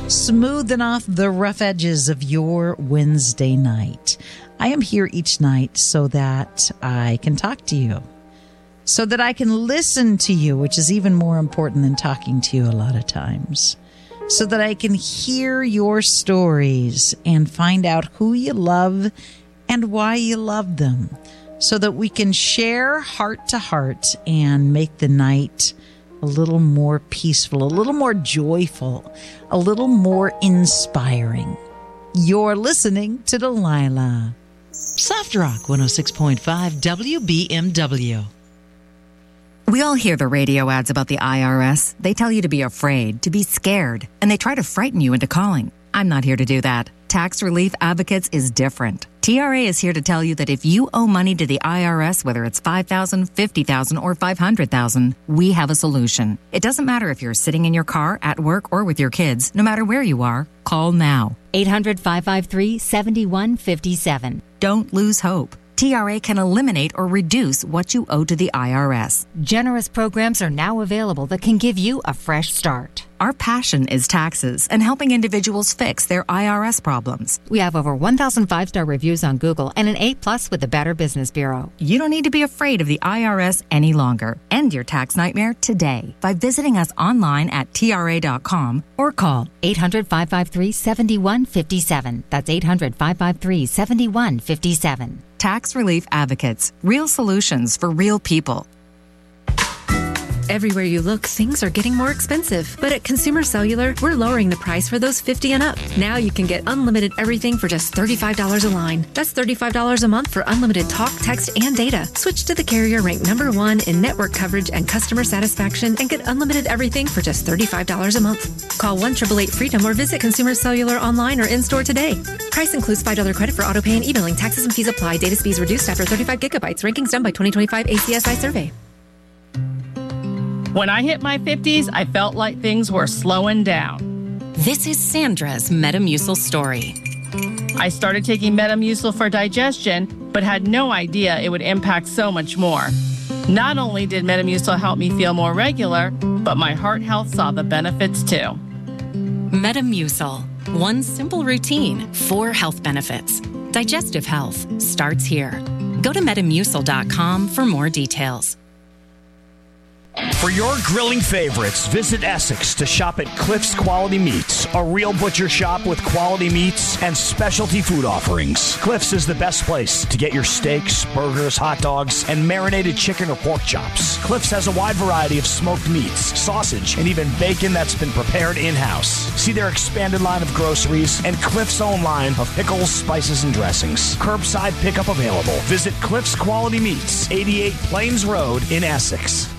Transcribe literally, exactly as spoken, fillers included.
smoothing off the rough edges of your Wednesday night. I am here each night so that I can talk to you, so that I can listen to you, which is even more important than talking to you a lot of times, so that I can hear your stories and find out who you love and why you love them, so that we can share heart to heart and make the night a little more peaceful, a little more joyful, a little more inspiring. You're listening to Delilah. Soft Rock one oh six point five W B M W. We all hear the radio ads about the I R S. They tell you to be afraid, to be scared, and they try to frighten you into calling. I'm not here to do that. Tax Relief Advocates is different. T R A is here to tell you that if you owe money to the I R S, whether it's five thousand dollars, fifty thousand dollars, or five hundred thousand dollars, we have a solution. It doesn't matter if you're sitting in your car, at work, or with your kids. No matter where you are, call now. eight hundred, five five three, seven one five seven. Don't lose hope. T R A can eliminate or reduce what you owe to the I R S. Generous programs are now available that can give you a fresh start. Our passion is taxes and helping individuals fix their I R S problems. We have over one thousand five-star reviews on Google and an A plus with the Better Business Bureau. You don't need to be afraid of the I R S any longer. End your tax nightmare today by visiting us online at T R A dot com or call eight hundred, five five three, seven one five seven. That's eight hundred, five five three, seven one five seven. Tax Relief Advocates. Real solutions for real people. Everywhere you look, things are getting more expensive. But at Consumer Cellular, we're lowering the price for those fifty and up. Now you can get unlimited everything for just thirty-five dollars a line. That's thirty-five dollars a month for unlimited talk, text, and data. Switch to the carrier ranked number one in network coverage and customer satisfaction and get unlimited everything for just thirty-five dollars a month. Call one eight eight eight freedom or visit Consumer Cellular online or in-store today. Price includes five dollars credit for auto pay and e-billing. Taxes and fees apply. Data speeds reduced after thirty-five gigabytes. Rankings done by twenty twenty-five A C S I survey. When I hit my fifties, I felt like things were slowing down. This is Sandra's Metamucil story. I started taking Metamucil for digestion, but had no idea it would impact so much more. Not only did Metamucil help me feel more regular, but my heart health saw the benefits too. Metamucil. One simple routine, four health benefits. Digestive health starts here. Go to metamucil dot com for more details. For your grilling favorites, visit Essex to shop at Cliff's Quality Meats, a real butcher shop with quality meats and specialty food offerings. Cliff's is the best place to get your steaks, burgers, hot dogs, and marinated chicken or pork chops. Cliff's has a wide variety of smoked meats, sausage, and even bacon that's been prepared in-house. See their expanded line of groceries and Cliff's own line of pickles, spices, and dressings. Curbside pickup available. Visit Cliff's Quality Meats, eighty-eight Plains Road in Essex.